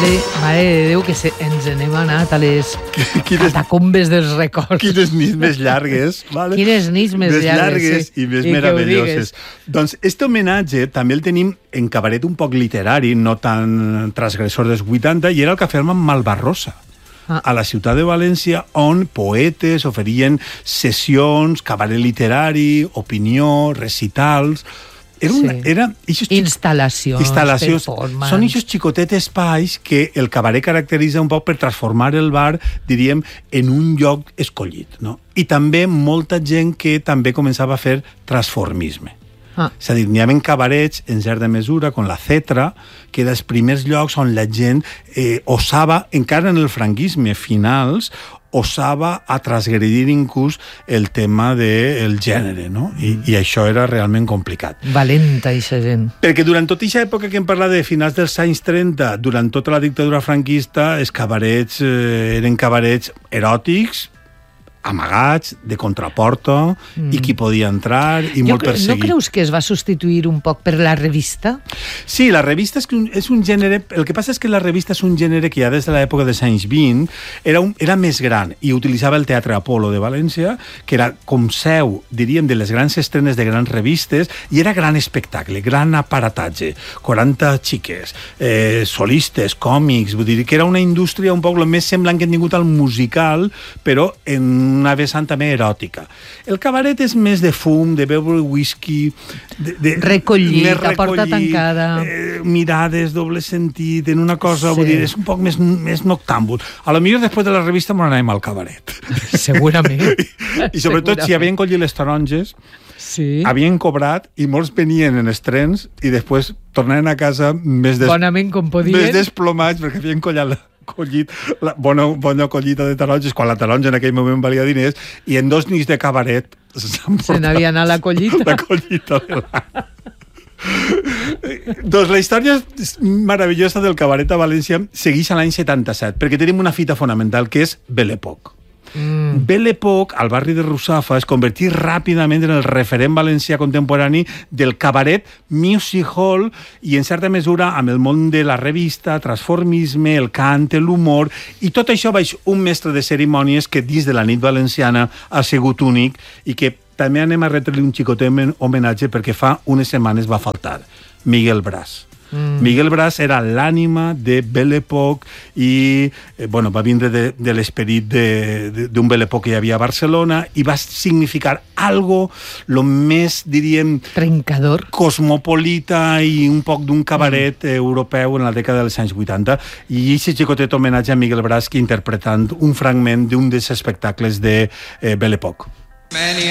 Mare de Déu, que ens n'hem anat a les catacombes dels records. Quines nits més llargues. Vale? Quines nits més llargues. I més meravelloses. Doncs este homenatge també el tenim en cabaret un poc literari, no tan transgressor dels 80, i era el Cafè amb Malvarrosa. A la ciutat de València, on poetes oferien sessions, cabaret literari, opinió, recitals... Instal·lacions, performance. Són aquests xicotet espais que el cabaret caracteritza un poc per transformar el bar, diríem, en un lloc escollit, no? I també molta gent que també començava a fer transformisme. És a dir, n'hi havia cabarets en certa mesura, com la Cetra, que era els primers llocs on la gent osava, encara en el franquisme finals, osava a transgredir inclús el tema del gènere, no? I això era realment complicat. Valenta, aquesta gent. Perquè durant tota aquesta època que hem parlat de finals dels anys 30, durant tota la dictadura franquista, els cabarets eren cabarets eròtics, amagats, de contraporta, i qui podia entrar, i molt perseguit. No creus que es va substituir un poc per la revista? Sí, la revista és un gènere... El que passa és que la revista és un gènere que ja des de l'època dels anys 20 era més gran i utilitzava el Teatre Apolo de València, que era com seu, diríem, de les grans estrenes de grans revistes, i era gran espectacle, gran aparatatge, 40 xiques, solistes, còmics, vull dir que era una indústria un poc més semblant que hem tingut al musical, però en una vessant també eròtica. El cabaret és més de fum, de beure whisky... Recollit, a porta tancada... mirades, doble sentit, en una cosa... Sí. Vull dir, és un poc més noctàmbul. A lo millor després de la revista m'ho anem al cabaret. Segurament. I sobretot si havien collit les taronges, havien cobrat i molts venien en estrens i després tornaven a casa bonament com podien. Més desplomats perquè havien collit la bona collita de taronges, quan la taronja en aquell moment valia diners, i en 2 nits de cabaret se n'havia anat la collita. La collita de l'any. Doncs la història meravellosa del cabaret a València segueix a l'any 77, perquè tenim una fita fonamental, que és Belle Époque. Belle Époque, al barri de Russafa, es convertí ràpidament en el referent valencià contemporani del cabaret music hall i, en certa mesura, amb el món de la revista, transformisme, el cant, l'humor, i tot això baix un mestre de cerimònies que dins de la nit valenciana ha sigut únic i que també anem a retre-li un xicotet homenatge perquè fa unes setmanes va faltar, Miguel Bras. Miguel Bras era l'ànima de Belle Époque i va vindre de l'esperit d'un Belle Époque que hi havia a Barcelona i va significar algo lo més, diríem... trencador. Cosmopolita i un poc d'un cabaret europeu en la dècada dels anys 80. I aquest xicotet homenatge a Miguel Bras que interpretant un fragment d'un dels espectacles de Belle Époque.